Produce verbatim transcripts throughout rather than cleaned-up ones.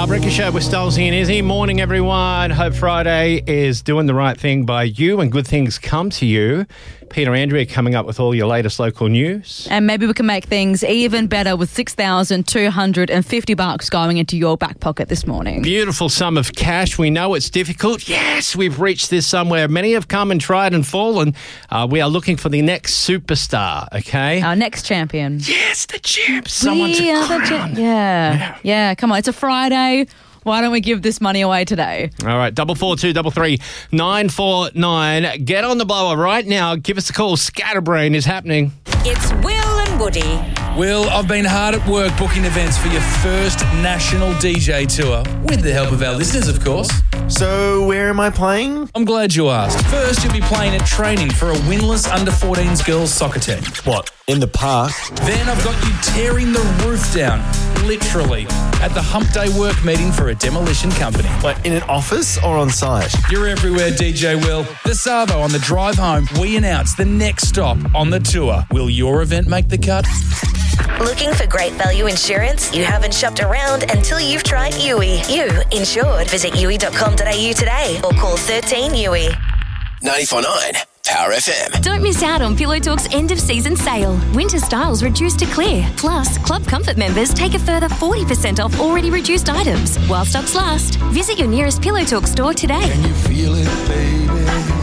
Carl Breakfast Show with Stolzy and Izzy. Morning, everyone. Hope Friday is doing the right thing by you and good things come to you. Peter Andrea coming up with all your latest local news. And maybe we can make things even better with six thousand two hundred fifty bucks going into your back pocket this morning. Beautiful sum of cash. We know it's difficult. Yes, we've reached this somewhere. Many have come and tried and fallen. Uh, we are looking for the next superstar, okay? Our next champion. Yes, the champ. Someone we to are the crown. cha- yeah. Yeah. yeah, come on. It's a Friday. Why don't we give this money away today? All right, double four two double three nine four nine. Get on the blower right now. Give us a call. Scatterbrain is happening. It's Will and Woody. Will, I've been hard at work booking events for your first national D J tour, with the help of our listeners, of course. So, where am I playing? I'm glad you asked. First, you'll be playing at training for a winless under fourteens girls soccer team. What, in the park? Then I've got you tearing the roof down, literally, at the hump day work meeting for a demolition company. Like, in an office or on site? You're everywhere, D J Will. The Savo, on the drive home, we announce the next stop on the tour. Will your event make the cut? Looking for great value insurance? You haven't shopped around until you've tried U I. You insured. Visit U I dot com dot a u today or call thirteen U I. ninety-four point nine Power F M. Don't miss out on Pillow Talk's end-of-season sale. Winter styles reduced to clear. Plus, Club Comfort members take a further forty percent off already reduced items. While stocks last, visit your nearest Pillow Talk store today. Can you feel it, baby?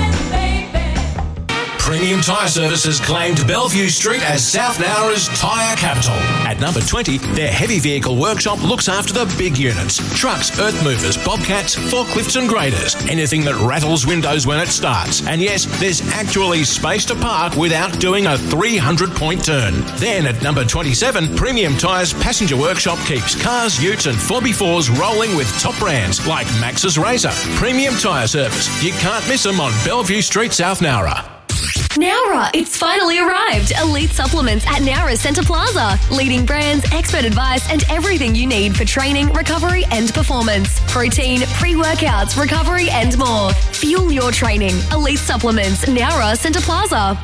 Premium Tyre Services claimed Bellevue Street as South Nowra's tyre capital. At number twenty, their heavy vehicle workshop looks after the big units. Trucks, earth movers, bobcats, forklifts and graders. Anything that rattles windows when it starts. And yes, there's actually space to park without doing a three hundred point turn. Then at number twenty-seven, Premium Tyres Passenger Workshop keeps cars, utes and four by fours rolling with top brands like Max's Razor. Premium Tyre Service. You can't miss them on Bellevue Street, South Nowra. Nowra, it's finally arrived. Elite Supplements at Nowra Centre Plaza. Leading brands, expert advice, and everything you need for training, recovery, and performance. Protein, pre-workouts, recovery, and more. Fuel your training. Elite Supplements, Nowra Centre Plaza.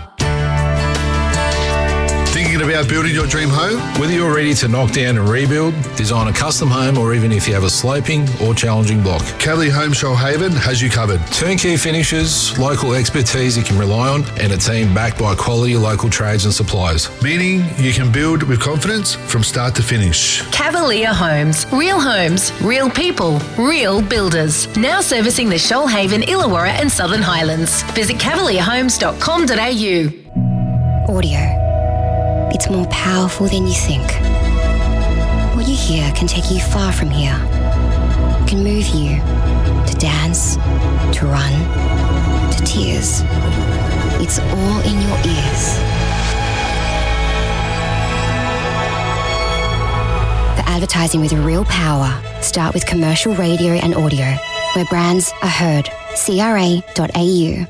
Thinking about building your dream home? Whether you're ready to knock down and rebuild, design a custom home, or even if you have a sloping or challenging block, Cavalier Home Shoalhaven has you covered. turnkey finishes, local expertise you can rely on, and a team backed by quality local trades and suppliers. Meaning you can build with confidence from start to finish. Cavalier Homes. Real homes, real people, real builders. Now servicing the Shoalhaven, Illawarra and Southern Highlands. Visit cavalier homes dot com dot a u. Audio. It's more powerful than you think. What you hear can take you far from here. It can move you to dance, to run, to tears. It's all in your ears. The advertising with real power. Start with commercial radio and audio, where brands are heard. C R A dot A U.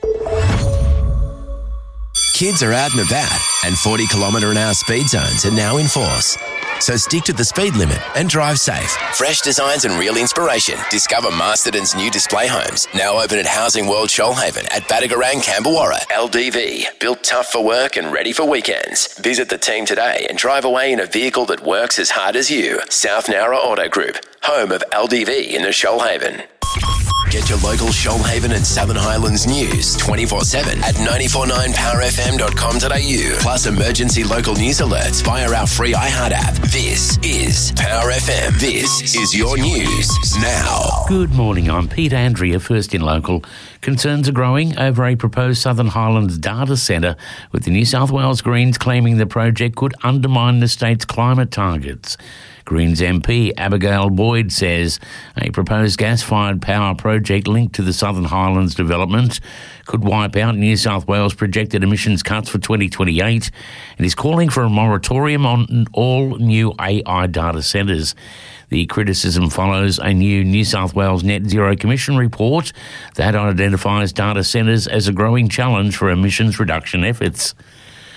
Kids are out and about, and forty kilometre an hour speed zones are now in force. So stick to the speed limit and drive safe. Fresh designs and real inspiration. Discover Masterton's new display homes, now open at Housing World Shoalhaven at Badagarang, Cambawarra. L D V, built tough for work and ready for weekends. Visit the team today and drive away in a vehicle that works as hard as you. South Nowra Auto Group, home of L D V in the Shoalhaven. Get your local Shoalhaven and Southern Highlands news twenty-four seven at nine four nine power f m dot com dot a u. Plus emergency local news alerts via our free iHeart app. This is Power F M. This is your news now. Good morning, I'm Pete Andrea, first in local. Concerns are growing over a proposed Southern Highlands data centre, with the New South Wales Greens claiming the project could undermine the state's climate targets. Greens M P Abigail Boyd says a proposed gas-fired power project linked to the Southern Highlands development could wipe out New South Wales' projected emissions cuts for twenty twenty-eight and is calling for a moratorium on all new A I data centres. The criticism follows a new New South Wales Net Zero Commission report that identifies data centres as a growing challenge for emissions reduction efforts.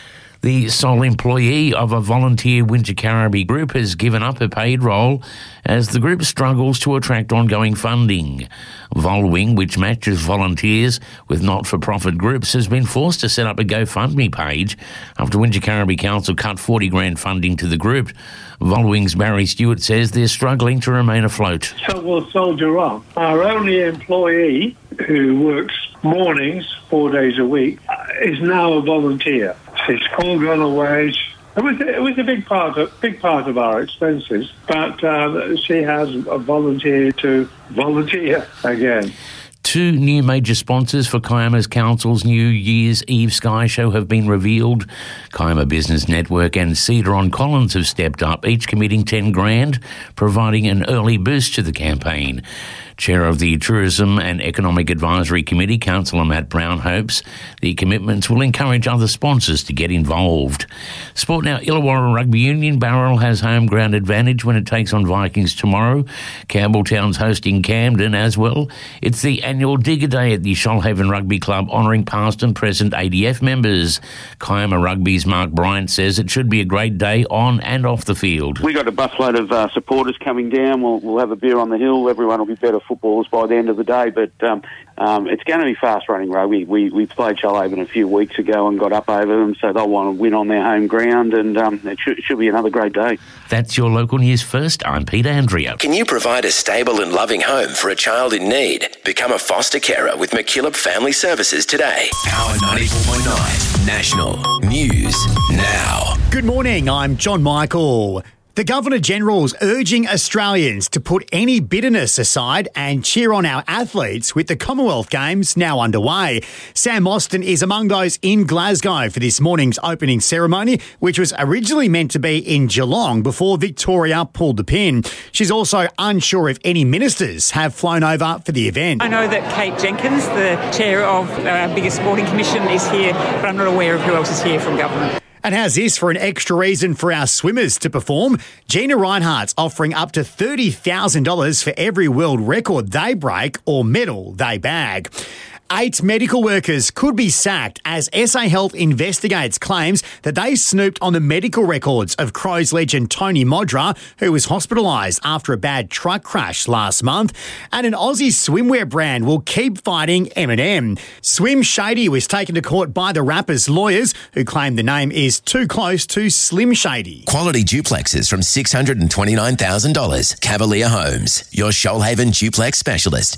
The sole employee of a volunteer Wingecarribee group has given up her paid role as the group struggles to attract ongoing funding. Volwing, which matches volunteers with not-for-profit groups, has been forced to set up a GoFundMe page after Wingecarribee Council cut forty grand funding to the group. Volwing's Barry Stewart says they're struggling to remain afloat. So we'll soldier on. Our only employee, who works mornings, four days a week, is now a volunteer. She's all gone away. It was it was a big part of big part of our expenses, but um, she has volunteered to volunteer again. Two new major sponsors for Kiama's Council's New Year's Eve Sky Show have been revealed. Kiama Business Network and Cedar on Collins have stepped up, each committing ten grand, providing an early boost to the campaign. Chair of the Tourism and Economic Advisory Committee, Councillor Matt Brown, hopes the commitments will encourage other sponsors to get involved. Sport now, Illawarra Rugby Union. Barrel has home ground advantage when it takes on Vikings tomorrow. Campbelltown's hosting Camden as well. It's the annual Digger Day at the Shoalhaven Rugby Club, honouring past and present A D F members. Kiama Rugby's Mark Bryant says it should be a great day on and off the field. We got a busload of uh, supporters coming down. We'll, we'll have a beer on the hill. Everyone will be better footballers by the end of the day, but um, um, it's going to be fast-running rugby. We we played Shoalhaven a few weeks ago and got up over them, so they'll want to win on their home ground, and um, it should, should be another great day. That's your local news first. I'm Peter Andrea. Can you provide a stable and loving home for a child in need? Become a foster carer with McKillop Family Services today. Power ninety-four point nine National News Now. Good morning, I'm John Michael. The Governor-General's urging Australians to put any bitterness aside and cheer on our athletes with the Commonwealth Games now underway. Sam Austin is among those in Glasgow for this morning's opening ceremony, which was originally meant to be in Geelong before Victoria pulled the pin. She's also unsure if any ministers have flown over for the event. I know that Kate Jenkins, the chair of our biggest sporting commission, is here, but I'm not aware of who else is here from government. And how's this for an extra reason for our swimmers to perform? Gina Reinhardt's offering up to thirty thousand dollars for every world record they break or medal they bag. Eight medical workers could be sacked as S A Health investigates claims that they snooped on the medical records of Crows legend Tony Modra, who was hospitalised after a bad truck crash last month. And an Aussie swimwear brand will keep fighting M and M. Swim Shady was taken to court by the rapper's lawyers, who claim the name is too close to Slim Shady. Quality duplexes from six hundred twenty-nine thousand dollars. Cavalier Homes, your Shoalhaven duplex specialist.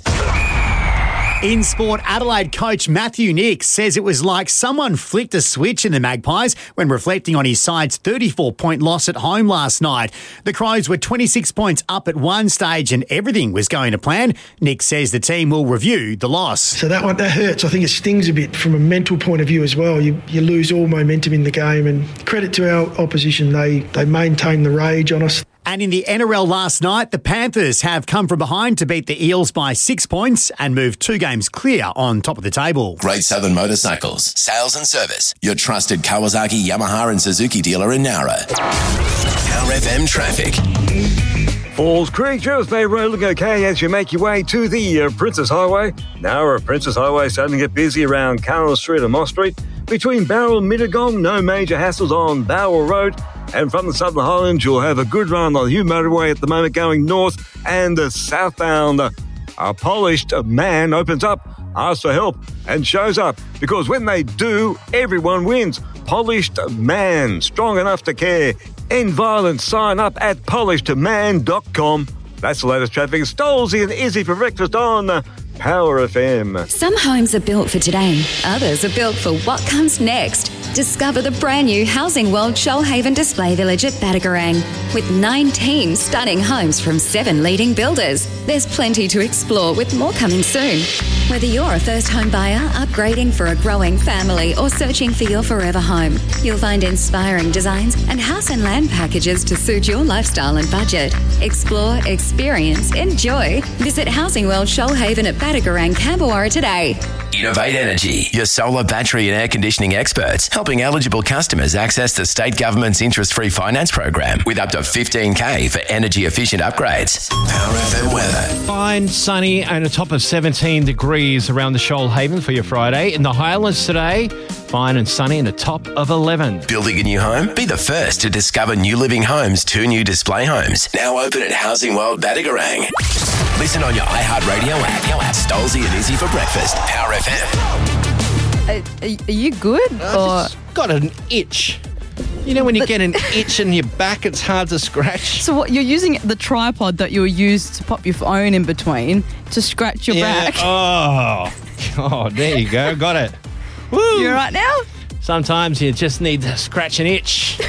In sport, Adelaide coach Matthew Nicks says it was like someone flicked a switch in the Magpies when reflecting on his side's thirty-four point loss at home last night. The Crows were twenty-six points up at one stage and everything was going to plan. Nicks says the team will review the loss. So that one, that hurts. I think it stings a bit from a mental point of view as well. You you lose all momentum in the game, and credit to our opposition. They, they maintained the rage on us. And in the N R L last night, the Panthers have come from behind to beat the Eels by six points and move two games clear on top of the table. Great Southern Motorcycles, sales and service. Your trusted Kawasaki, Yamaha and Suzuki dealer in Nowra. Power F M traffic. Falls Creek, Jervis Bay Road looking okay as you make your way to the uh, Princess Highway. Now uh, Princess Highway starting to get busy around Carroll Street and Moss Street. Between Barrel and Mittagong, no major hassles on Barrel Road. And from the Southern Highlands, you'll have a good run on the Hugh Motorway at the moment going north and uh, southbound. A polished man opens up, asks for help and shows up, because when they do, everyone wins. Polished Man, strong enough to care. End violence, sign up at polished man dot com. That's the latest traffic. Stolzy and Izzy for breakfast on Power F M. Some homes are built for today. Others are built for what comes next. Discover the brand new Housing World Shoalhaven Display Village at Badagarang. With nineteen stunning homes from seven leading builders. There's plenty to explore with more coming soon. Whether you're a first home buyer, upgrading for a growing family or searching for your forever home, you'll find inspiring designs and house and land packages to suit your lifestyle and budget. Explore, experience, enjoy. Visit Housing World Shoalhaven at Badagarang, Camberwara today. Innovate Energy, your solar, battery and air conditioning experts, helping eligible customers access the state government's interest-free finance program with up to fifteen K for energy-efficient upgrades. Power F M weather. Fine, sunny and a top of seventeen degrees around the Shoalhaven for your Friday. In the Highlands today, fine and sunny and a top of eleven. Building a new home? Be the first to discover New Living Homes' two new display homes. Now open at Housing World Badagarang. Listen on your iHeartRadio app. Stolzy and Izzy for breakfast. Power F M. Are, are you good? I or just got an itch. You know when you get an itch in your back, it's hard to scratch. So what, you're using the tripod that you'll use to pop your phone in between to scratch your Yeah. back. Oh, oh, there you go. Got it. Woo. You all right now? Sometimes you just need to scratch an itch.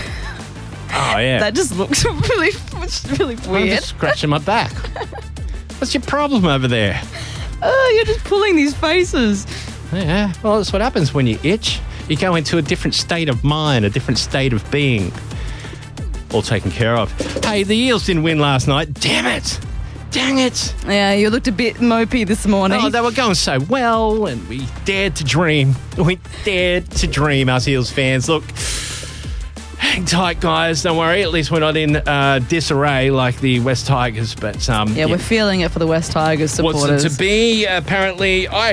Oh, yeah. That just looks really, really I'm weird. just scratching my back. What's your problem over there? Oh, you're just pulling these faces. Yeah, well, that's what happens when you itch. You go into a different state of mind, a different state of being. All taken care of. Hey, the Eels didn't win last night. Damn it. Dang it. Yeah, you looked a bit mopey this morning. Oh, they were going so well, and we dared to dream. We dared to dream, us Eels fans. Look, hang tight, guys. Don't worry. At least we're not in uh, disarray like the West Tigers. But um, yeah, we're feeling it for the West Tigers supporters. What's it to be? Apparently, I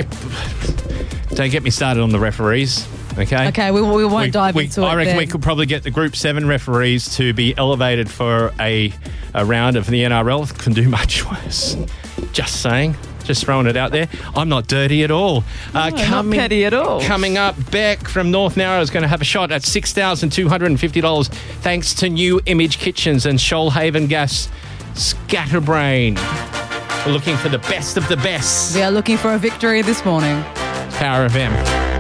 don't get me started on the referees. Okay. Okay, we, we won't We- dive we- into it I reckon then. we could probably get the Group Seven referees to be elevated for a, a round of the N R L. Can do much worse. Just saying. Just throwing it out there. I'm not dirty at all. Uh, No, not petty at all. Coming up, Beck from North Narrow is going to have a shot at six thousand two hundred fifty dollars thanks to New Image Kitchens and Shoalhaven Gas Scatterbrain. We're looking for the best of the best. We are looking for a victory this morning. Power F M.